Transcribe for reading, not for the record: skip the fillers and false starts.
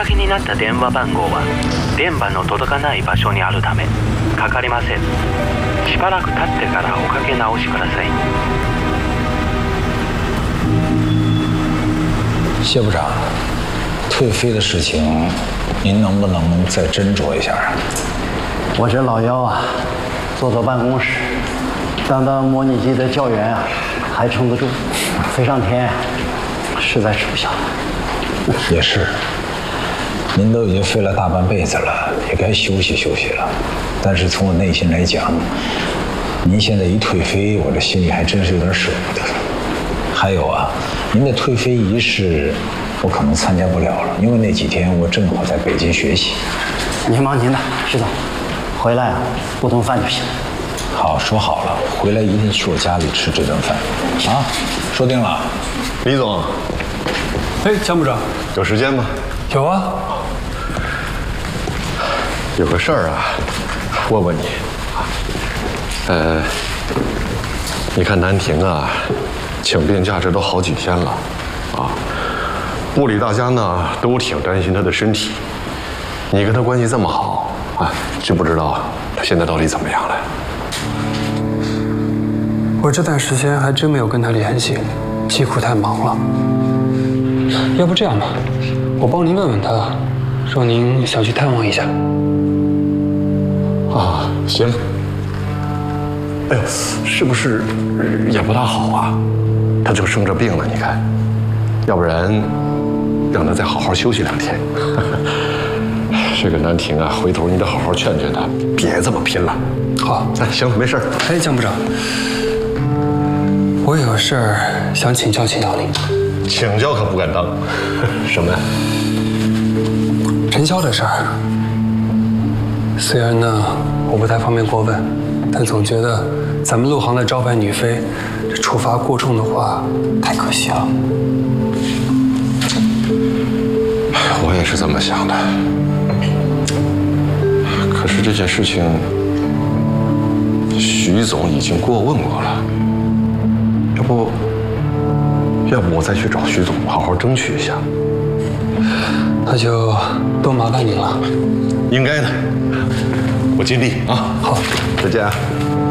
かけになった電話番号は電波の届かない場所にあるためかかりません。しばらく経ってからおかけ直しください。 谢部长，退飞的事情，您能不能再斟酌一下啊？ 我这老腰啊，坐办公室，当模拟机的教员啊，还撑得住，飞上天，实在吃不消。 也是，您都已经飞了大半辈子了，也该休息休息了。但是从我内心来讲，您现在一退飞，我这心里还真是有点舍不得。还有啊，您的退飞仪式，我可能参加不了了，因为那几天我正好在北京学习。 您忙您的，石总，回来啊不动饭就行。 好，说好了，回来一定去我家里吃这顿饭，啊，说定了。 李总， 哎，江部长， 有时间吗？ 有啊。 有个事儿啊，问问你。你看南亭啊，请病假这都好几天了，啊，部里大家呢都挺担心他的身体。你跟他关系这么好啊，就不知道他现在到底怎么样了？ 我这段时间还真没有跟他联系，疾苦太忙了。要不这样吧，我帮您问问他，说您想去探望一下。 啊，行。哎呦，是不是也不大好啊？他就生着病了，你看，要不然让他再好好休息2天。这个南亭啊，回头你得好好劝劝他，别这么拼了。 好， 哎，行了，没事。 哎，江部长，我有事儿想请教您。 请教可不敢当。什么呀？ 陈潇的事儿。虽然呢，我不太方便过问，但总觉得咱们陆航的招牌女飞，这处罚过重的话，太可惜了。 我也是这么想的。可是这件事情，徐总已经过问过了，要不我再去找徐总，好好争取一下。 那就多麻烦您了。 应该的，我尽力啊。 好， 再见啊。